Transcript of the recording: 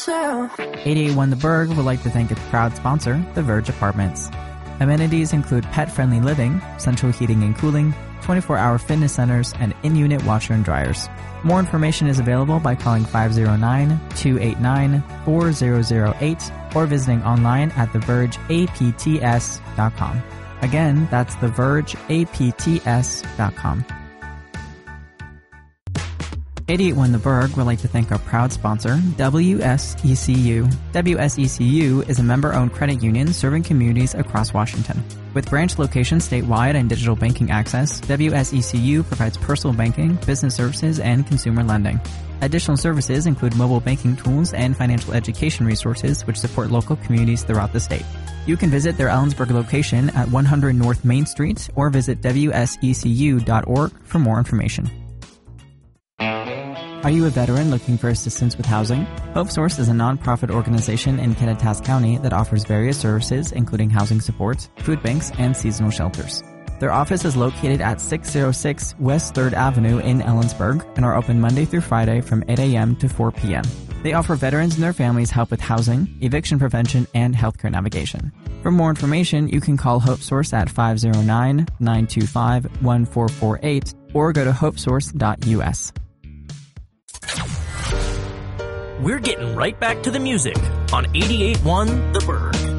881 The Berg would like to thank its proud sponsor, The Verge Apartments. Amenities include pet-friendly living, central heating and cooling, 24-hour fitness centers, and in-unit washer and dryers. More information is available by calling 509-289-4008 or visiting online at thevergeapts.com. Again, that's thevergeapts.com. 881 The Berg would like to thank our proud sponsor, WSECU. WSECU is a member-owned credit union serving communities across Washington. With branch locations statewide and digital banking access, WSECU provides personal banking, business services, and consumer lending. Additional services include mobile banking tools and financial education resources which support local communities throughout the state. You can visit their Ellensburg location at 100 North Main Street or visit wsecu.org for more information. Are you a veteran looking for assistance with housing? Hope Source is a nonprofit organization in Kittitas County that offers various services including housing support, food banks, and seasonal shelters. Their office is located at 606 West 3rd Avenue in Ellensburg and are open Monday through Friday from 8 a.m. to 4 p.m. They offer veterans and their families help with housing, eviction prevention, and healthcare navigation. For more information, you can call Hope Source at 509-925-1448 or go to hopesource.us. We're getting right back to the music on 88.1 The Berg.